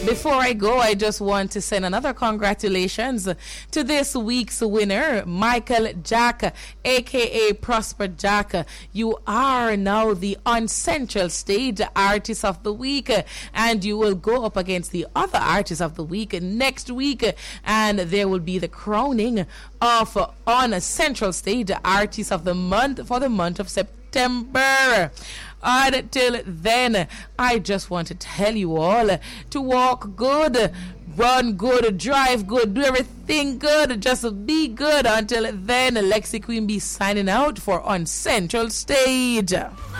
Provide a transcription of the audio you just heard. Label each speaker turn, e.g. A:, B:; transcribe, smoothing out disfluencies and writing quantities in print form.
A: Before I go, I just want to send another congratulations to this week's winner, Michael Jack, aka Prosper Jack. You are now the On Central Stage Artist of the Week, and you will go up against the other Artist of the Week next week, and there will be the crowning of On Central Stage Artist of the Month for the month of September. Until then, I just want to tell you all to walk good, run good, drive good, do everything good, just be good. Until then, Lexi Queen be signing out for On Central Stage.